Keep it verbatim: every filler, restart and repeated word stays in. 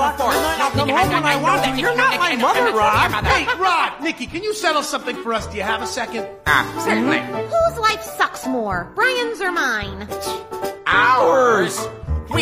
locked in the night. I'll come home when I want to. You're not my mother, Rod. Hey, Rod, Nikki, can you settle something for us? Do you have a second? Ah, certainly. Whose life sucks more, Brian's or mine? Ours.